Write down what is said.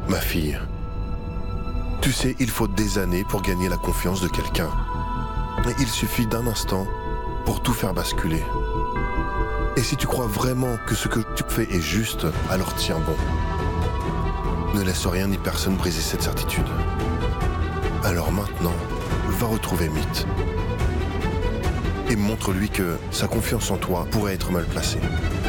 Ma fille, tu sais, il faut des années pour gagner la confiance de quelqu'un. Et il suffit d'un instant pour tout faire basculer. Et si tu crois vraiment que ce que tu fais est juste, alors tiens bon. Ne laisse rien ni personne briser cette certitude. Alors maintenant, va retrouver Mythe. Et montre-lui que sa confiance en toi pourrait être mal placée.